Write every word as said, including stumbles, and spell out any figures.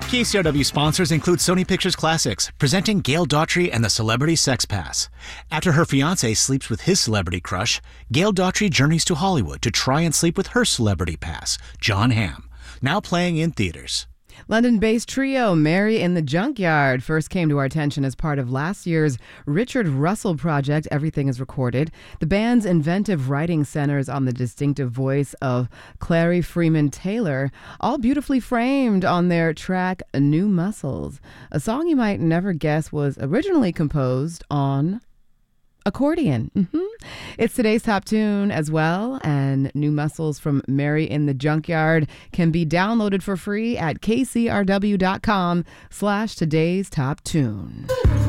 K C R W sponsors include Sony Pictures Classics, presenting Gail Daughtry and the Celebrity Sex Pass. After her fiancé sleeps with his celebrity crush, Gail Daughtry journeys to Hollywood to try and sleep with her celebrity pass, Jon Hamm. Now playing in theaters. London-based trio Mary in the Junkyard first came to our attention as part of last year's Richard Russell project, Everything is Recorded. The band's inventive writing centers on the distinctive voice of Clary Freeman Taylor, all beautifully framed on their track New Muscles, a song you might never guess was originally composed on accordion. Mm-hmm. It's today's top tune as well, and New Muscles from Mary in the Junkyard can be downloaded for free at kcrw.com slash today's top tune.